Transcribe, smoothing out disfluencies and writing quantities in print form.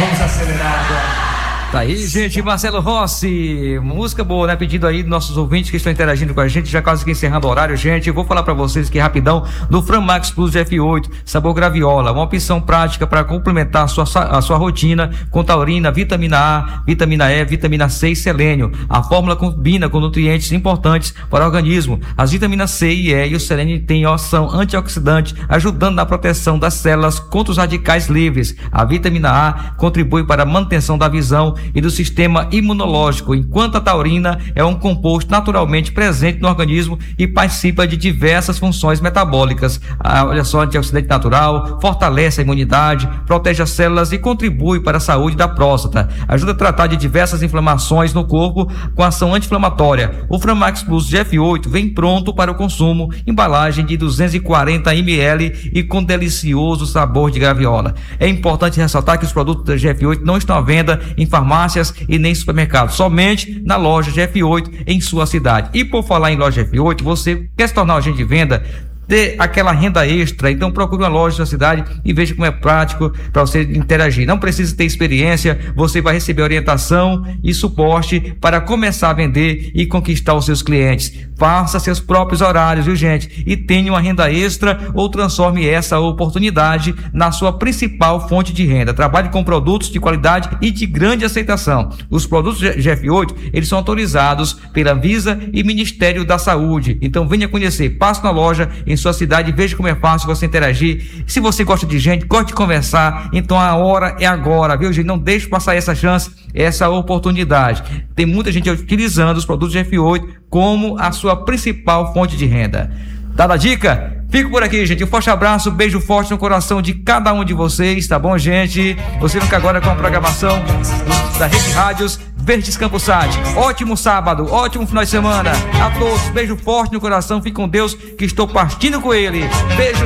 Vamos acelerar agora. Tá aí, gente, Marcelo Rossi, música boa, né? Pedido aí dos nossos ouvintes que estão interagindo com a gente, já quase que encerrando o horário, gente. Eu vou falar pra vocês aqui rapidão do Framax Plus F8, sabor graviola, uma opção prática para complementar a sua rotina com taurina, vitamina A, vitamina E, vitamina C e selênio. A fórmula combina com nutrientes importantes para o organismo. As vitaminas C e E e o selênio têm ação antioxidante, ajudando na proteção das células contra os radicais livres. A vitamina A contribui para a manutenção da visão e do sistema imunológico, enquanto a taurina é um composto naturalmente presente no organismo e participa de diversas funções metabólicas. Olha só, antioxidante natural, fortalece a imunidade, protege as células e contribui para a saúde da próstata. Ajuda a tratar de diversas inflamações no corpo com ação anti-inflamatória. O Framax Plus GF8 vem pronto para o consumo, embalagem de 240 ml e com delicioso sabor de graviola. É importante ressaltar que os produtos da GF8 não estão à venda em farmácias e nem supermercados, somente na loja GF8 em sua cidade. E por falar em loja GF8, você quer se tornar um agente de venda, ter aquela renda extra, então procure uma loja da cidade e veja como é prático para você interagir. Não precisa ter experiência, você vai receber orientação e suporte para começar a vender e conquistar os seus clientes. Faça seus próprios horários, viu, gente? E tenha uma renda extra ou transforme essa oportunidade na sua principal fonte de renda. Trabalhe com produtos de qualidade e de grande aceitação. Os produtos GF8, eles são autorizados pela Anvisa e Ministério da Saúde. Então venha conhecer, passe na loja em sua cidade, veja como é fácil você interagir. Se você gosta de gente, gosta de conversar, então a hora é agora, viu, gente? Não deixe passar essa chance, essa oportunidade. Tem muita gente utilizando os produtos GF8 como a sua principal fonte de renda. Dada a dica? Fico por aqui, gente. Um forte abraço, beijo forte no coração de cada um de vocês, tá bom, gente? Você fica agora com a programação da Rede Rádios Verdes Campusat. Ótimo sábado, ótimo final de semana a todos. Beijo forte no coração, fique com Deus, que estou partindo com ele. Beijo.